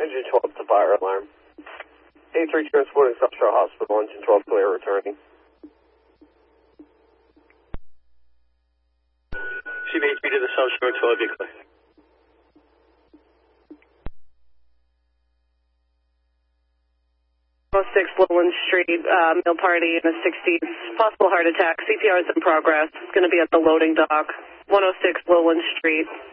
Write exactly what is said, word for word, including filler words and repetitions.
Engine twelve to fire alarm. A three transporting South Shore Hospital, engine twelve clear returning. C B A three to the South Shore, twelve, be clear. one oh six Lowland Street, uh, meal party in the sixties, possible heart attack. C P R is in progress. It's going to be at the loading dock. one oh six Lowland Street.